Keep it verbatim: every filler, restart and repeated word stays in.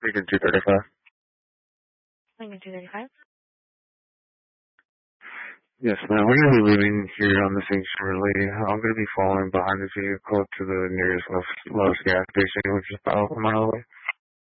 Lincoln two thirty-five. Lincoln two thirty-five? Yes, ma'am. We're going to be leaving here on the thing shortly. I'm going to be following behind the vehicle to the nearest Love's, Love's gas station, which is about a mile away.